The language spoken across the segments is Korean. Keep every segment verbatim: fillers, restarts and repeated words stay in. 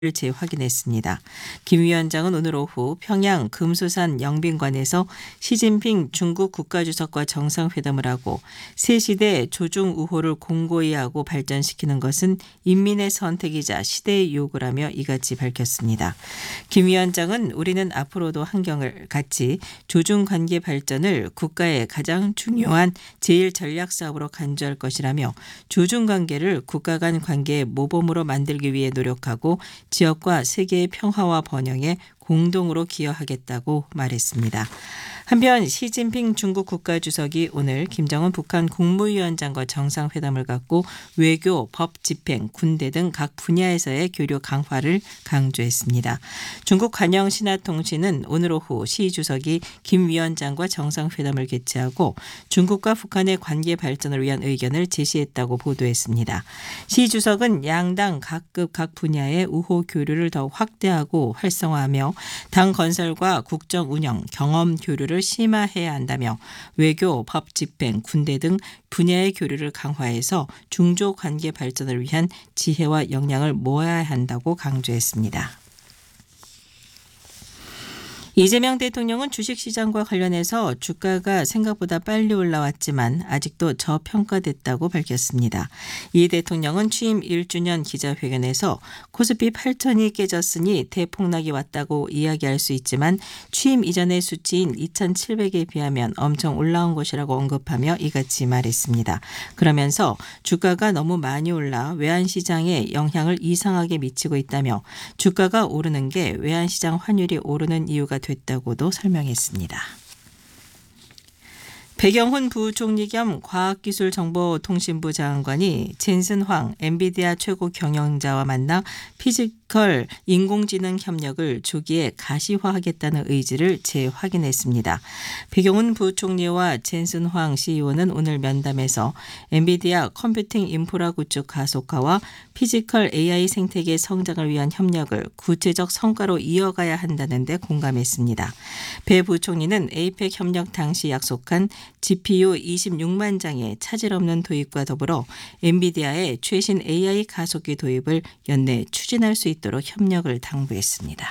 재확인했습니다. 김 위원장은 오늘 오후 평양 금수산 영빈관에서 시진핑 중국 국가주석과 정상회담을 하고 새 시대 조중 우호를 공고히 하고 발전시키는 것은 인민의 선택이자 시대의 요구라며 이같이 밝혔습니다. 김 위원장은 우리는 앞으로도 환경을 같이 조중 관계 발전을 국가의 가장 중요한 제일 전략 사업으로 간주할 것이라며 조중 관계를 국가 간 관계의 모범으로 만들기 위해 노력하고 지역과 세계의 평화와 번영에 공동으로 기여하겠다고 말했습니다. 한편 시진핑 중국 국가주석이 오늘 김정은 북한 국무위원장과 정상회담을 갖고 외교, 법 집행, 군대 등 각 분야에서의 교류 강화를 강조했습니다. 중국 관영 신화통신은 오늘 오후 시 주석이 김 위원장과 정상회담을 개최하고 중국과 북한의 관계 발전을 위한 의견을 제시했다고 보도했습니다. 시 주석은 양당 각급 각 분야의 우호 교류를 더욱 확대하고 활성화하며 당 건설과 국정 운영, 경험 교류를 심화해야 한다며 외교, 법 집행, 군대 등 분야의 교류를 강화해서 중조 관계 발전을 위한 지혜와 역량을 모아야 한다고 강조했습니다. 이재명 대통령은 주식시장과 관련해서 주가가 생각보다 빨리 올라왔지만 아직도 저평가됐다고 밝혔습니다. 이 대통령은 취임 일 주년 기자회견에서 코스피 팔천이 깨졌으니 대폭락이 왔다고 이야기할 수 있지만 취임 이전의 수치인 이천칠백에 비하면 엄청 올라온 것이라고 언급하며 이같이 말했습니다. 그러면서 주가가 너무 많이 올라 외환시장에 영향을 이상하게 미치고 있다며 주가가 오르는 게 외환시장 환율이 오르는 이유가 됐다고도 설명했습니다. 백영훈 부총리 겸 과학기술정보통신부 장관이 젠슨 황 엔비디아 최고 경영자와 만나 피지컬 인공지능 협력을 조기에 가시화하겠다는 의지를 재확인했습니다. 백영훈 부총리와 젠슨 황 씨이오는 오늘 면담에서 엔비디아 컴퓨팅 인프라 구축 가속화와 피지컬 에이아이 생태계 성장을 위한 협력을 구체적 성과로 이어가야 한다는 데 공감했습니다. 배 부총리는 에이펙 협력 당시 약속한 지피유 이십육만 장의 차질 없는 도입과 더불어 엔비디아의 최신 에이아이 가속기 도입을 연내 추진할 수 있도록 협력을 당부했습니다.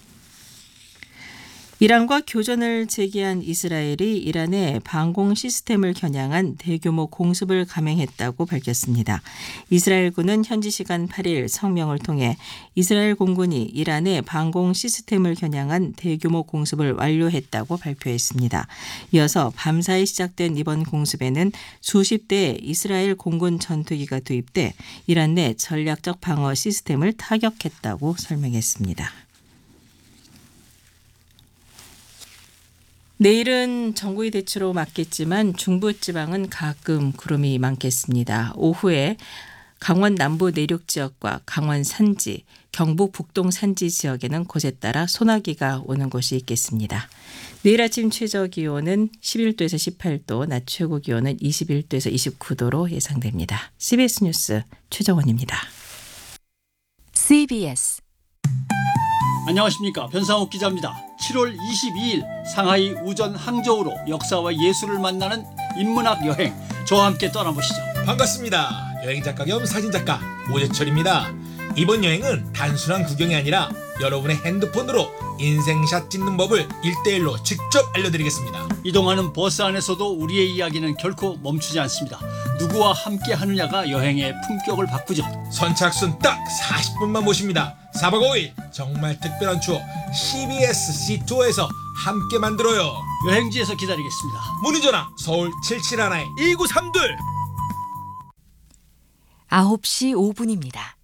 이란과 교전을 재개한 이스라엘이 이란의 방공 시스템을 겨냥한 대규모 공습을 감행했다고 밝혔습니다. 이스라엘군은 현지 시간 팔 일 성명을 통해 이스라엘 공군이 이란의 방공 시스템을 겨냥한 대규모 공습을 완료했다고 발표했습니다. 이어서 밤사이 시작된 이번 공습에는 수십 대의 이스라엘 공군 전투기가 투입돼 이란 내 전략적 방어 시스템을 타격했다고 설명했습니다. 내일은 전국이 대체로 맑겠지만 중부지방은 가끔 구름이 많겠습니다. 오후에 강원 남부 내륙 지역과 강원 산지, 경북 북동 산지 지역에는 곳에 따라 소나기가 오는 곳이 있겠습니다. 내일 아침 최저기온은 십일 도에서 십팔 도, 낮 최고기온은 이십일 도에서 이십구 도로 예상됩니다. 씨비에스 뉴스 최정원입니다. 씨비에스 안녕하십니까, 변상욱 기자입니다. 칠월 이십이일 상하이 우전 항저우로 역사와 예술을 만나는 인문학 여행, 저와 함께 떠나보시죠. 반갑습니다. 여행작가 겸 사진작가 오재철입니다. 이번 여행은 단순한 구경이 아니라 여러분의 핸드폰으로 인생샷 찍는 법을 일대일로 직접 알려드리겠습니다. 이동하는 버스 안에서도 우리의 이야기는 결코 멈추지 않습니다. 누구와 함께 하느냐가 여행의 품격을 바꾸죠. 선착순 딱 사십 분만 모십니다. 사박 오일 정말 특별한 추억 씨비에스 씨투어에서 함께 만들어요. 여행지에서 기다리겠습니다. 문의전화 서울 칠칠일 일구삼이 아홉 시 오 분입니다.